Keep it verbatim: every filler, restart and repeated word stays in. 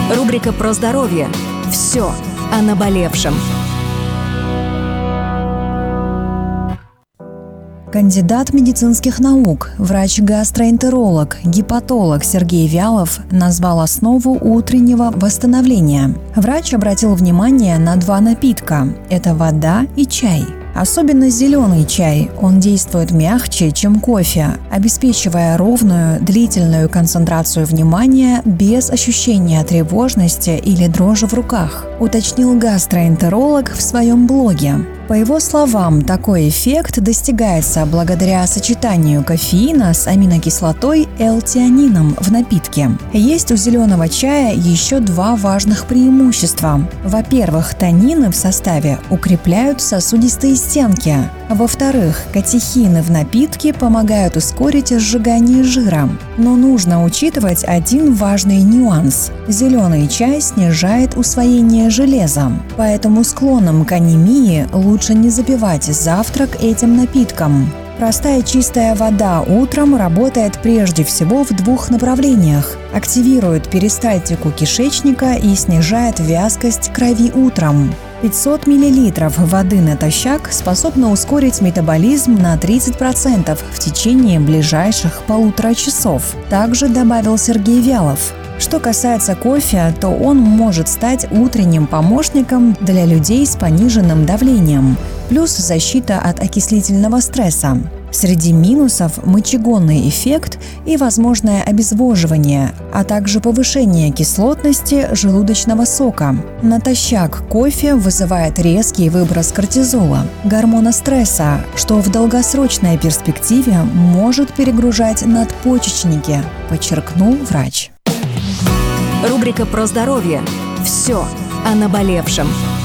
Рубрика про здоровье. Все о наболевшем. Кандидат медицинских наук, врач-гастроэнтеролог, гепатолог Сергей Вялов назвал основу утреннего восстановления. Врач обратил внимание на два напитка – это вода и чай. Особенно зеленый чай, он действует мягче, чем кофе, обеспечивая ровную, длительную концентрацию внимания без ощущения тревожности или дрожи в руках, уточнил гастроэнтеролог в своем блоге. По его словам, такой эффект достигается благодаря сочетанию кофеина с аминокислотой L-тианином в напитке. Есть у зеленого чая еще два важных преимущества. Во-первых, танины в составе укрепляют сосудистые стенки. Во-вторых, катехины в напитке помогают ускорить сжигание жира. Но нужно учитывать один важный нюанс. Зеленый чай снижает усвоение железа. Поэтому склонным к анемии лучше не запивать завтрак этим напитком. Простая чистая вода утром работает прежде всего в двух направлениях. Активирует перистальтику кишечника и снижает вязкость крови утром. пятьсот миллилитров воды натощак способны ускорить метаболизм на тридцать процентов в течение ближайших полутора часов, также добавил Сергей Вялов. Что касается кофе, то он может стать утренним помощником для людей с пониженным давлением, плюс защита от окислительного стресса. Среди минусов – мочегонный эффект и возможное обезвоживание, а также повышение кислотности желудочного сока. Натощак кофе вызывает резкий выброс кортизола, гормона стресса, что в долгосрочной перспективе может перегружать надпочечники, подчеркнул врач. Рубрика про здоровье. Все о наболевшем.